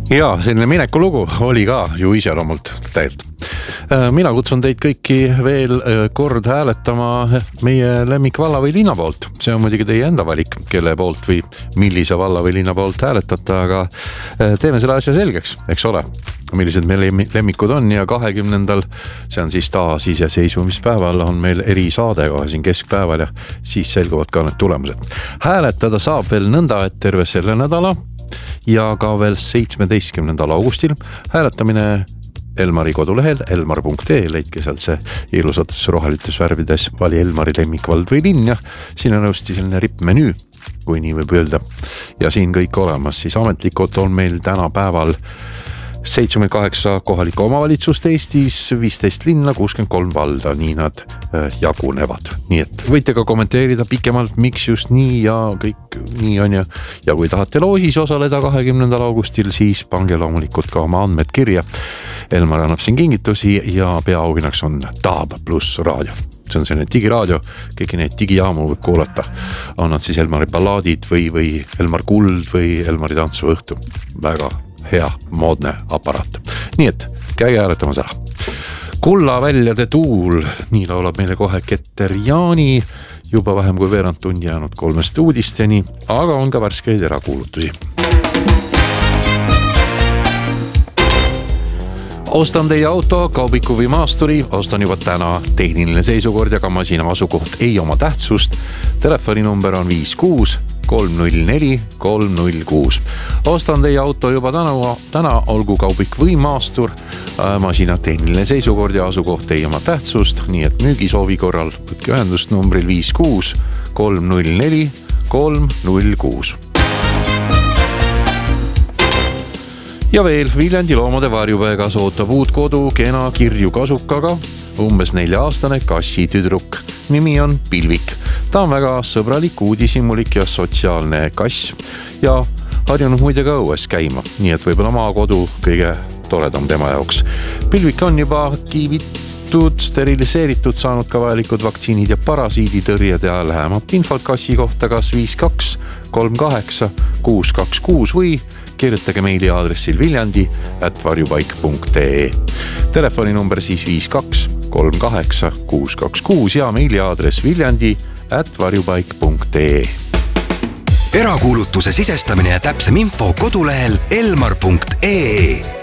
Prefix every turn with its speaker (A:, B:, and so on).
A: Ja selline mineku lugu oli ka ju iseloomult tegelikult. Mina kutsun teid kõiki veel kord hääletama meie lemmikvalla või linna poolt. See on muidugi teie enda valik, kelle poolt või millise valla või linna poolt hääletate, aga teeme selle asja selgeks, eks ole, millised meil lemmikud on ja 20. see on siis taas iseseisvumispäeval on meil erisaade kohe siin keskpäeval ja siis selguvad ka need tulemused. Hääletada saab veel nõnda, et terve selle nädala ja ka veel 17. augustil hääletamine Elmari kodulehel elmar.ee, leidke sealt see ilusates rohelites värvides vali Elmari lemmikvald või linn ja siin on nõusti selline rippmenüü, kui nii võib öelda. Ja siin kõik olemas, siis ametlikult on meil täna päeval 78 kohalikku omavalitsust Eestis, 15 linna, 63 valda, nii nad jagunevad. Nii et võite ka kommenteerida pikemalt, miks just nii ja kõik nii on ja kui tahate loosis osaleda 20. augustil, siis pange loomulikult ka oma andmed kirja. Elmar annab siin kingitusi ja peaauhinnaks on Taab pluss raadio. See on selline digiraadio, kõiki neid digijaamu võib kuulata. On nad siis Elmari ballaadid või Elmar Kuld või Elmari tantsuõhtu. Väga hea, moodne aparaat. Nii et käige hääletamas ära. Kulla väljade tuul, nii laulab meile kohe Keter Jaani, juba vähem kui veerand tundi jäänud 3 uudisteni, aga on ka värskeid erakuulutusi. Ostan teie auto, kaubiku või maasturi, ostan juba täna. Tehniline seisukord ja ka masina asukoht ei oma tähtsust. Telefoninumber on 56 304 306. Ostan teie auto juba täna, olgu kaubik või maastur. Masina tehniline seisukord ja asukoht ei oma tähtsust, nii et müügisoovi korral võtke ühendust numbril 56 304 306. Ja veel Viljandi loomade varjupäegas ootab uut kodu kena kirju kasukaga, umbes 4-aastane kassi tüdruk. Nimi on Pilvik. Ta on väga sõbralik, uudishimulik ja sotsiaalne kass ja harjunud muide ka õues käima, nii et võib-olla maakodu kõige toredam tema jaoks. Pilvik on juba kiivitud, steriliseeritud, saanud ka vajalikud vaktsiinid ja parasiiditõrjed ja lähemat infot kassi kohta kas 52 38 626 või kirjutage meili aadressil viljandi@varjupaik.ee. Telefoninumber siis 52 38 626 ja meili aadress viljandi@varjupaik.ee.
B: Erakuulutuse sisestamine ja täpsem info kodulehel elmar.ee.